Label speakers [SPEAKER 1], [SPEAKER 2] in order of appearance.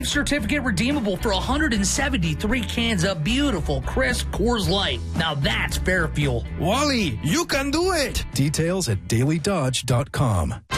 [SPEAKER 1] Certificate redeemable for 173 cans of beautiful, crisp Coors Light. Now that's fair fuel.
[SPEAKER 2] Wally, you can do it.
[SPEAKER 3] Details at dailydodge.com.